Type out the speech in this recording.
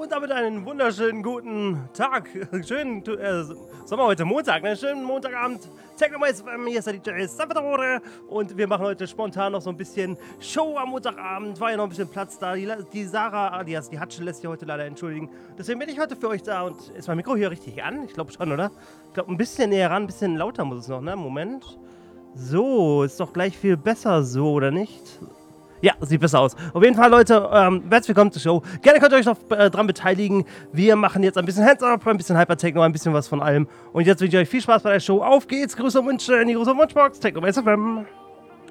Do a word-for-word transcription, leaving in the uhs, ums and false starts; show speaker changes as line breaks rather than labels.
Und damit einen wunderschönen guten Tag. Schönen äh, Sommer heute Montag, ne? Schönen Montagabend. Techno F M, hier ist der D J Salvatore. Und wir machen heute spontan noch so ein bisschen Show am Montagabend. War ja noch ein bisschen Platz da. Die, die Sarah, alias die Hatsche, lässt sich heute leider entschuldigen. Deswegen bin ich heute für euch da. Und ist mein Mikro hier richtig an? Ich glaube schon, oder? Ich glaube, ein bisschen näher ran, ein bisschen lauter muss es noch, ne? Moment. So, ist doch gleich viel besser so, oder nicht? Ja, sieht besser aus. Auf jeden Fall, Leute, ähm, herzlich willkommen zur Show. Gerne könnt ihr euch noch äh, dran beteiligen. Wir machen jetzt ein bisschen Hands-Up, ein bisschen Hyper-Techno, ein bisschen was von allem. Und jetzt wünsche ich euch viel Spaß bei der Show. Auf geht's, Grüße und Wünsche in die Grüße und Wunschbox. Techno F M.